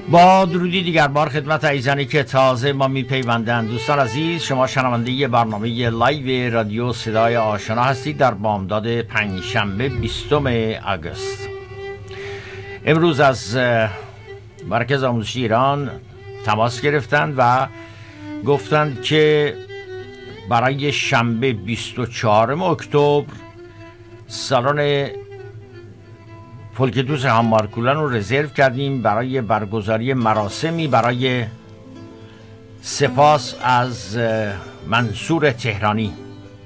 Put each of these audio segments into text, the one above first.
با درودی دیگر بار خدمت عزیزانی که تازه ما میپیوندند. دوستان عزیز، شما شنونده برنامه لایو رادیو صدای آشنا هستید در بامداد پنجشنبه 20 آگوست. امروز از مرکز آموزشی ایران تماس گرفتند و گفتند که برای شنبه 24 اکتبر سالن فولکدوس همارکولان رو رزرو کردیم برای برگزاری مراسمی برای سپاس از منصور تهرانی.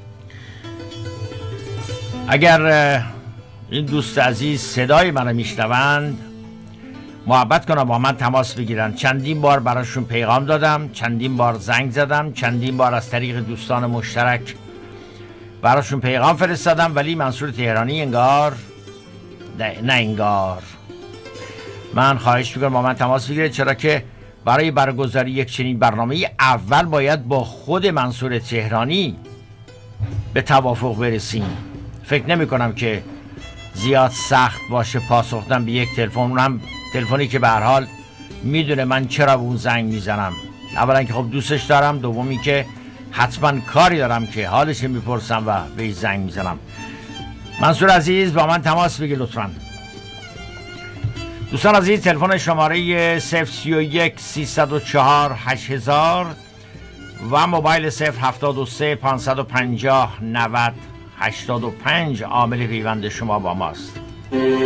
اگر این دوست عزیز صدای منو میشنوند محبت کنن با من تماس بگیرن. چندین بار براشون پیغام دادم، چندین بار زنگ زدم، چندین بار از طریق دوستان مشترک براشون پیغام فرستادم، ولی منصور تهرانی انگار نه انگار. من خواهش میکنم با من تماس بگیرید، چرا که برای برگزاری یک چنین برنامه اول باید با خود منصور تهرانی به توافق برسیم. فکر نمی کنم که زیاد سخت باشه پاسخ دادن به یک تلفن، اون هم تلفنی که به هر حال میدونه من چرا به اون زنگ میزنم. اولا که خب دوستش دارم، دومی که حتما کاری دارم که حالش میپرسم و به زنگ میزنم. منصور عزیز با من تماس بگیر لطفاً. دوستان عزیز، تلفن شماره 031 304 8000 و موبایل 073 550 90 85 عامل پیوند شما با ماست.